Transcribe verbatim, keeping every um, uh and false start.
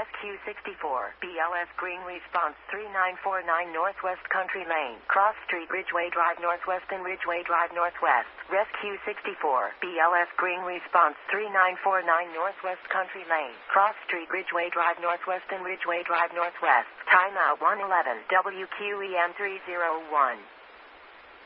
Rescue sixty-four, B L S Green Response three nine four nine Northwest Country Lane, Cross Street, Ridgeway Drive Northwest and Ridgeway Drive Northwest. Rescue sixty-four, B L S Green Response three nine four nine Northwest Country Lane, Cross Street, Ridgeway Drive Northwest and Ridgeway Drive Northwest. Timeout one eleven, W Q E M three oh one.